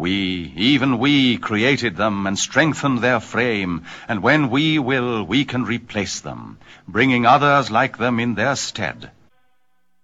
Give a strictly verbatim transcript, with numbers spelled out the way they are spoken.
We, even we, created them and strengthened their frame, and when we will, we can replace them, bringing others like them in their stead.